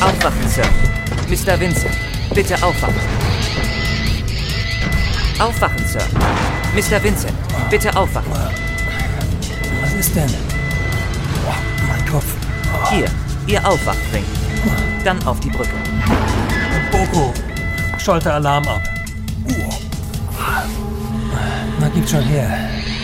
Aufwachen, Sir. Mr. Vincent, bitte aufwachen. Aufwachen, Sir. Mr. Vincent, bitte aufwachen. Was ist denn? Mein Kopf. Hier, Ihr Aufwachring. Dann auf die Brücke. Boko, schalte Alarm ab. Na, gib schon her.